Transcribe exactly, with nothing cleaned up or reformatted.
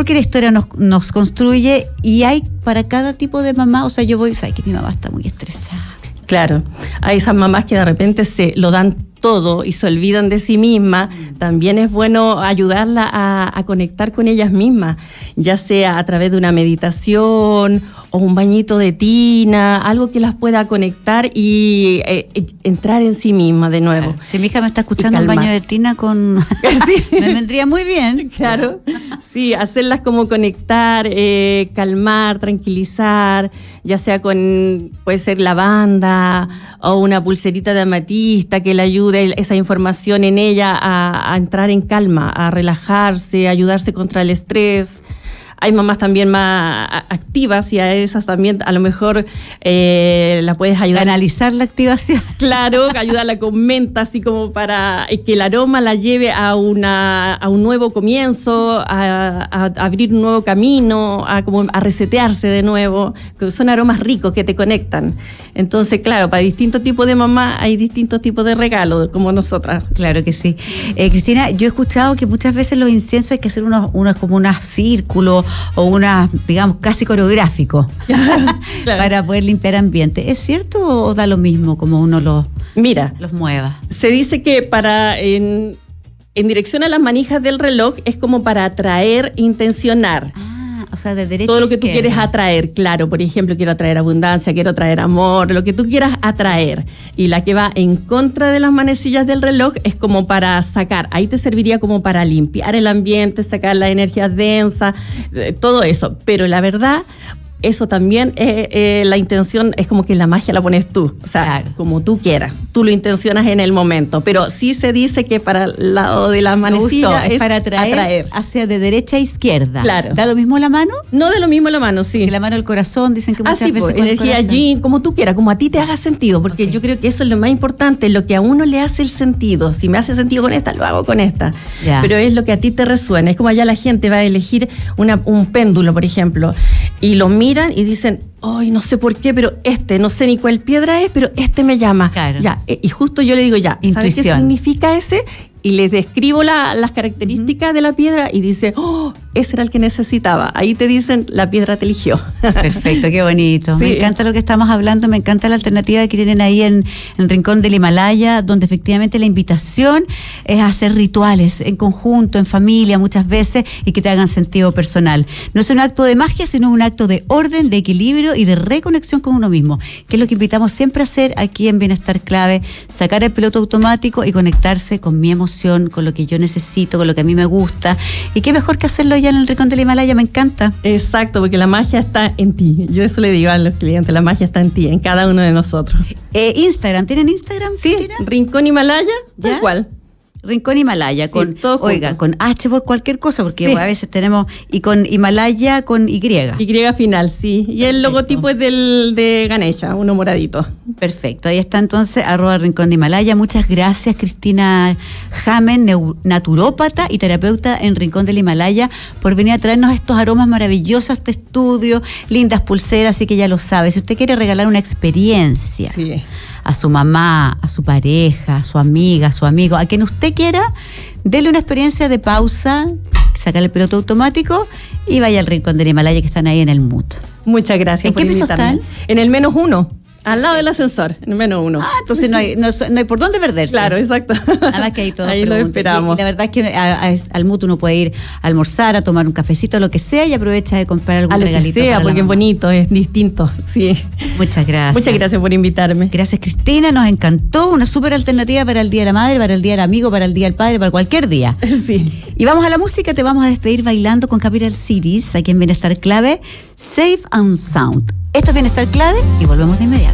porque la historia nos, nos construye y hay para cada tipo de mamá. O sea, yo voy, ¿sabes que mi mamá está muy estresada? Claro, hay esas mamás que de repente se lo dan todo y se olvidan de sí misma. También es bueno ayudarla a, a conectar con ellas mismas, ya sea a través de una meditación o un bañito de tina, algo que las pueda conectar y eh, entrar en sí misma de nuevo. Si mi hija me está escuchando, un baño de tina con sí. me vendría muy bien. Claro, sí, hacerlas como conectar, eh, calmar, tranquilizar, ya sea con, puede ser lavanda o una pulserita de amatista que le ayude esa información en ella a, a entrar en calma, a relajarse, a ayudarse contra el estrés. Hay mamás también más activas y a esas también a lo mejor eh, la puedes ayudar. Analizar la activación. Claro, ayudarla con menta, así como para que el aroma la lleve a una a un nuevo comienzo, a, a abrir un nuevo camino, a como a resetearse de nuevo. Son aromas ricos que te conectan. Entonces, claro, para distintos tipos de mamás hay distintos tipos de regalos, como nosotras. Claro que sí. Eh, Cristina, yo he escuchado que muchas veces los inciensos hay que hacer unos, unos como unos círculos o una, digamos, casi coreográfico claro. para poder limpiar ambiente. ¿Es cierto o da lo mismo como uno los, Mira, los mueva? Se dice que para en, en dirección a las manijas del reloj es como para atraer, intencionar. Ah, o sea, de derecha todo lo que izquierda. tú quieres atraer, claro. Por ejemplo, quiero atraer abundancia, quiero atraer amor, lo que tú quieras atraer. Y la que va en contra de las manecillas del reloj es como para sacar. Ahí te serviría como para limpiar el ambiente, sacar las energías densas, eh, todo eso. Pero la verdad, eso también, eh, eh, la intención es como que la magia la pones tú, o sea, claro. como tú quieras, tú lo intencionas en el momento, pero sí se dice que para el lado de la manecilla es, es para atraer, atraer hacia de derecha a izquierda. Claro. ¿Da lo mismo la mano? No de lo mismo la mano, sí. Que la mano del corazón, dicen que muchas ah, sí, veces pues, energía allí, como tú quieras, como a ti te haga sentido, porque okay. yo creo que eso es lo más importante, lo que a uno le hace el sentido. Si me hace sentido con esta, lo hago con esta. Ya. Pero es lo que a ti te resuena. Es como allá la gente va a elegir una, un péndulo, por ejemplo, y lo miran y dicen, ay, no sé por qué, pero este, no sé ni cuál piedra es, pero este me llama. Claro. Ya, y justo yo le digo, ya, ¿sabes qué significa ese? Y les describo la, las características uh-huh. de la piedra y dice, oh, ese era el que necesitaba. Ahí te dicen, la piedra te eligió. Perfecto, qué bonito. Sí. Me encanta lo que estamos hablando, me encanta la alternativa que tienen ahí en el Rincón del Himalaya, donde efectivamente la invitación es a hacer rituales en conjunto, en familia, muchas veces, y que te hagan sentido personal. No es un acto de magia, sino un acto de orden, de equilibrio y de reconexión con uno mismo, que es lo que invitamos siempre a hacer aquí en Bienestar Clave, sacar el piloto automático y conectarse con mi emoción, con lo que yo necesito, con lo que a mí me gusta. Y qué mejor que hacerlo ya en el Rincón del Himalaya, me encanta. Exacto, porque la magia está en ti. Yo eso le digo a los clientes, la magia está en ti, en cada uno de nosotros. Eh, Instagram, ¿tienen Instagram? Sí, Rincón Himalaya, tal cual. Rincón Himalaya, sí, con, oiga, con H por cualquier cosa, porque sí. a veces tenemos, y con Himalaya con Y. Y final, sí. Y Perfecto. El logotipo es del de Ganesha, uno moradito. Perfecto, ahí está entonces, arroba Rincón de Himalaya. Muchas gracias, Cristina Jamen, naturópata y terapeuta en Rincón del Himalaya, por venir a traernos estos aromas maravillosos a este estudio, lindas pulseras, así que ya lo sabe. Si usted quiere regalar una experiencia sí. a su mamá, a su pareja, a su amiga, a su amigo, a quien usted quiera, dele una experiencia de pausa, sacar el piloto automático y vaya al Rincón del Himalaya, que están ahí en el M U T. Muchas gracias. ¿En por qué piso están? En el menos uno. Al lado del ascensor, en el menos uno. Ah, entonces no hay, no, no hay por dónde perderse. Claro, exacto. Nada más que ahí todo. Ahí lo esperamos. Y, y la verdad es que a, a, al M U T uno puede ir a almorzar, a tomar un cafecito, lo que sea, y aprovecha de comprar algún a lo regalito. Que sea, porque es bonito, es distinto. Sí. Muchas gracias. Muchas gracias por invitarme. Gracias, Cristina, nos encantó. Una súper alternativa para el Día de la Madre, para el Día del Amigo, para el Día del Padre, para cualquier día. Sí. Y vamos a la música, te vamos a despedir bailando con Capital Cities, aquí en Bienestar Clave, Safe and Sound. Esto es Bienestar Clave y volvemos de inmediato.